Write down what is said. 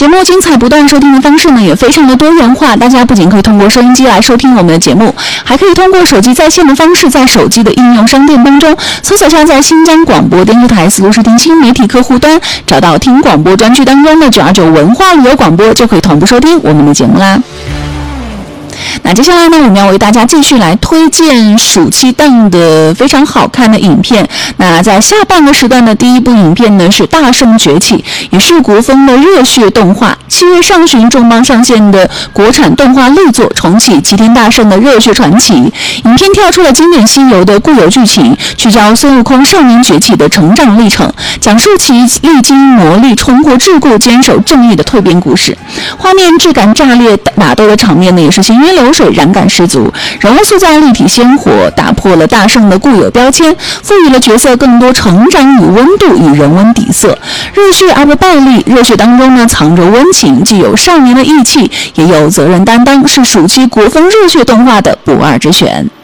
节目精彩不断，收听的方式呢也非常的多元化。大家不仅可以通过收音机来收听我们的节目，还可以通过手机在线的方式，在手机的应用商店当中搜索下在新疆广播电视台思路视听新媒体客户端，找到听广播专区当中的929文化旅游广播，就可以同步收听我们的节目啦。那接下来呢，我们要为大家继续来推荐暑期档的非常好看的影片。那在下半个时段的第一部影片呢是《大圣崛起》，也是国风的热血动画。7月上旬重磅上线的国产动画力作，重启齐天大圣的热血传奇。影片跳出了经典西游的固有剧情，聚焦孙悟空少年崛起的成长历程，讲述其历经磨砺、冲破桎梏、坚守正义的蜕变故事。画面质感炸裂，打斗的场面呢也是行云流水，燃感十足，人物塑造立体鲜活，打破了大圣的固有标签，赋予了角色更多成长与温度与人文底色。热血而不暴力，热血当中呢藏着温情，既有少年的义气，也有责任担当，是暑期国风热血动画的不二之选。